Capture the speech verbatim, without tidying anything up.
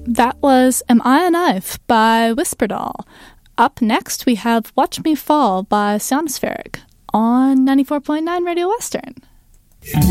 That was Am I a Knife by Whisperdoll. Up next, we have Watch Me Fall by Sionospheric on ninety-four point nine Radio Western.